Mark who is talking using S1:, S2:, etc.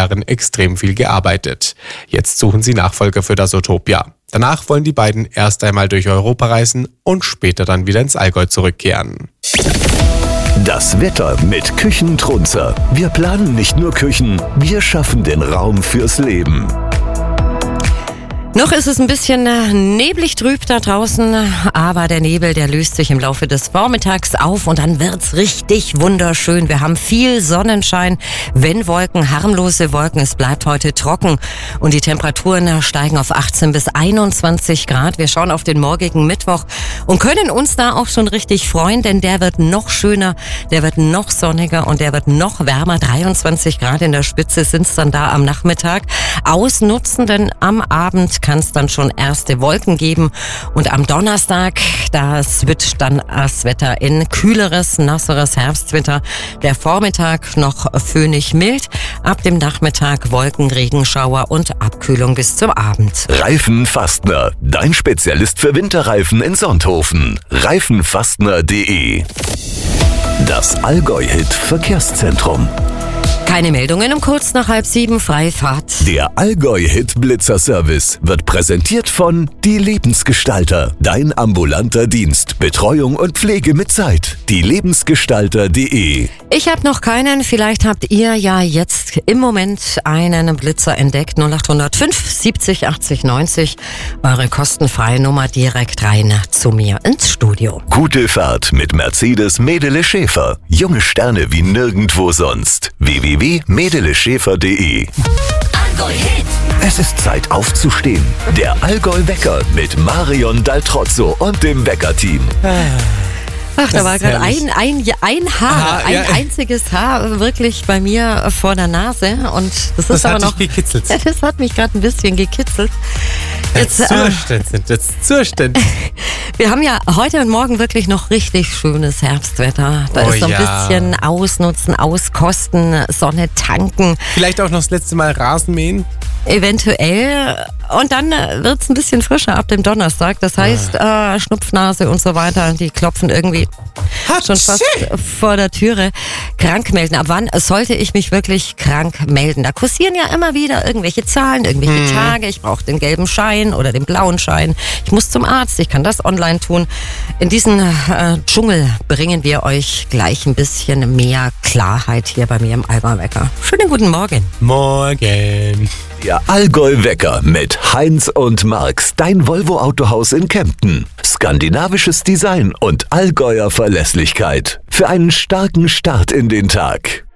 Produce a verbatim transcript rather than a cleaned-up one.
S1: Jahren extrem viel gearbeitet. Jetzt suchen sie Nachfolger für das Utopia. Danach wollen die beiden erst einmal durch Europa reisen und später dann wieder ins Allgäu zurückkehren.
S2: Das Wetter mit Küchentrunzer. Wir planen nicht nur Küchen, wir schaffen den Raum fürs Leben.
S3: Noch ist es ein bisschen neblig trüb da draußen, aber der Nebel, der löst sich im Laufe des Vormittags auf und dann wird's richtig wunderschön. Wir haben viel Sonnenschein, wenn Wolken, harmlose Wolken. Es bleibt heute trocken und die Temperaturen steigen auf achtzehn bis einundzwanzig Grad. Wir schauen auf den morgigen Mittwoch und können uns da auch schon richtig freuen, denn der wird noch schöner, der wird noch sonniger und der wird noch wärmer. dreiundzwanzig Grad in der Spitze sind's dann da am Nachmittag. Ausnutzen, denn am Abend kann es dann schon erste Wolken geben. Und am Donnerstag, da switcht dann das Wetter in kühleres, nasseres Herbstwetter. Der Vormittag noch föhnig mild. Ab dem Nachmittag Wolken, Regenschauer und Abkühlung bis zum Abend.
S2: Reifenfastner, dein Spezialist für Winterreifen in Sonthofen. reifenfastner punkt de. Das Allgäu-Hit Verkehrszentrum.
S3: Keine Meldungen um kurz nach halb sieben, Freifahrt.
S2: Der Allgäu-Hit-Blitzer-Service wird präsentiert von Die Lebensgestalter. Dein ambulanter Dienst, Betreuung und Pflege mit Zeit. die lebensgestalter punkt de.
S3: Ich habe noch keinen, vielleicht habt ihr ja jetzt im Moment einen Blitzer entdeckt. null acht null fünf siebzig achtzig neunzig. Eure kostenfreie Nummer direkt rein zu mir ins Studio.
S2: Gute Fahrt mit Mercedes Medele Schäfer. Junge Sterne wie nirgendwo sonst. w w w punkt medele schäfer punkt de. Es ist Zeit aufzustehen. Der Allgäu-Wecker mit Marion Daltrozzo und dem Wecker-Team.
S3: Ach, da war gerade ein, ein, ein Haar,
S1: Aha,
S3: ein
S1: ja.
S3: einziges Haar wirklich bei mir vor der Nase. Und das,
S1: Das
S3: ist aber
S1: hat
S3: noch.
S1: dich gekitzelt.
S3: Das hat mich gerade ein bisschen gekitzelt.
S1: Jetzt,
S3: Jetzt, äh,
S1: Zustände sind das Zustände.
S3: wir haben ja heute und morgen wirklich noch richtig schönes Herbstwetter. Da
S1: Oh
S3: ist so ein
S1: ja.
S3: bisschen ausnutzen, auskosten, Sonne tanken,
S1: Vielleicht auch noch das letzte Mal Rasen mähen.
S3: eventuell. Und dann wird es ein bisschen frischer ab dem Donnerstag. Das heißt, äh, Schnupfnase und so weiter, die klopfen irgendwie schon fast vor der Türe. Krank melden. Ab wann sollte ich mich wirklich krank melden? Da kursieren ja immer wieder irgendwelche Zahlen, irgendwelche
S1: Mhm.
S3: Tage. Ich brauche den gelben Schein oder den blauen Schein. Ich muss zum Arzt. Ich kann das online tun. In diesen äh, Dschungel bringen wir euch gleich ein bisschen mehr Klarheit hier bei mir im Allgäu-Wecker. Schönen guten Morgen.
S1: Morgen.
S2: Der Allgäu-Wecker mit Heinz und Marx, dein Volvo-Autohaus in Kempten. Skandinavisches Design und Allgäuer Verlässlichkeit. Für einen starken Start in den Tag.